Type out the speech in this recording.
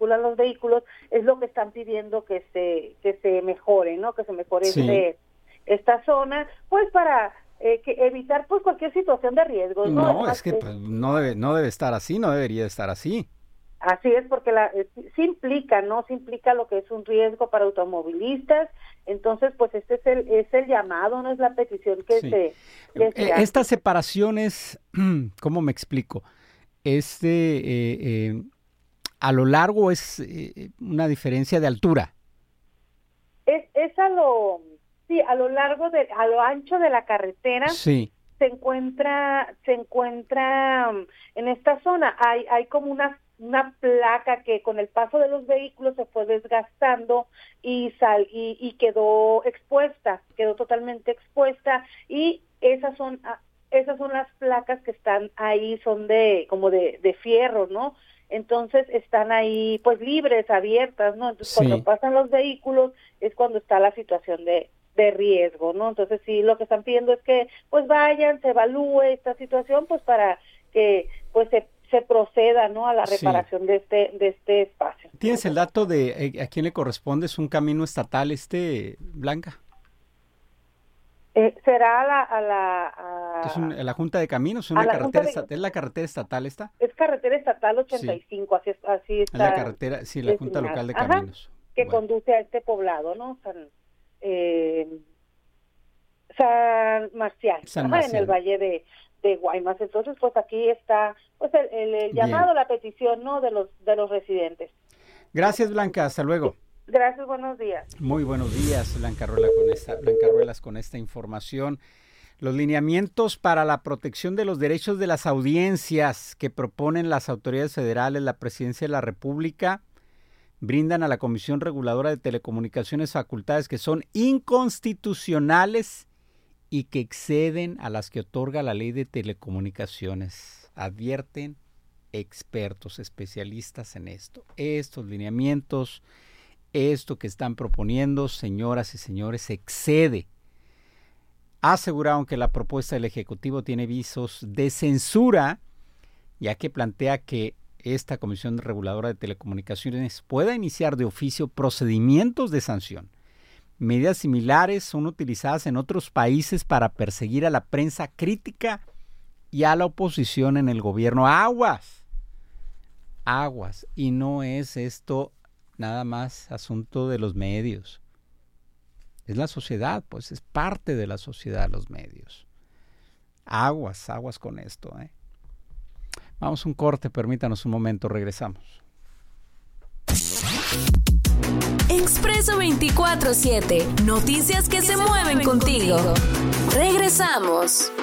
circulan los vehículos, es lo que están pidiendo que se mejore, ¿no? Que se mejore esta zona, pues para evitar pues cualquier situación de riesgo, ¿no? No, es que pues, no debe estar así, no debería estar así. Así es, porque sí implica, ¿no? Sí implica lo que es un riesgo para automovilistas. Entonces, pues este es el llamado, no es la petición que se hace. Estas separaciones, ¿cómo me explico? A lo largo es una diferencia de altura. Es a lo largo a lo ancho de la carretera. Sí. Se encuentra en esta zona hay como una placa que con el paso de los vehículos se fue desgastando y quedó totalmente expuesta, y esas son las placas que están ahí, son como de fierro, ¿no? Entonces están ahí pues libres, abiertas, ¿no? Entonces cuando pasan los vehículos es cuando está la situación de riesgo, ¿no? Entonces sí, lo que están pidiendo es que pues vayan, se evalúe esta situación pues para que pues se proceda, ¿no? A la reparación de este espacio. ¿Tienes el dato de a quién le corresponde? ¿Es un camino estatal Blanca? Será ¿Es la Junta de Caminos? ¿Es la carretera estatal esta? Es carretera estatal 85, así está. Es la carretera, la Junta Local de Caminos. Que conduce a este poblado, ¿no? San Marcial, en el Valle de Guaymas. Entonces, pues aquí está pues el llamado, la petición, ¿no? de los residentes. Gracias, Blanca, hasta luego. Gracias, buenos días. Muy buenos días, Blanca Ruelas, con esta información. Los lineamientos para la protección de los derechos de las audiencias que proponen las autoridades federales, la Presidencia de la República, brindan a la Comisión Reguladora de Telecomunicaciones facultades que son inconstitucionales y que exceden a las que otorga la Ley de Telecomunicaciones. Advierten expertos, especialistas en esto. Estos lineamientos, esto que están proponiendo, señoras y señores, excede. Aseguraron que la propuesta del Ejecutivo tiene visos de censura, ya que plantea que esta Comisión Reguladora de Telecomunicaciones pueda iniciar de oficio procedimientos de sanción. Medidas similares son utilizadas en otros países para perseguir a la prensa crítica y a la oposición en el gobierno. Aguas. Y no es esto nada más asunto de los medios. Es la sociedad, pues es parte de la sociedad los medios. Aguas con esto, Vamos a un corte, permítanos un momento, regresamos. Expreso 24/7, noticias que se mueven contigo. Regresamos.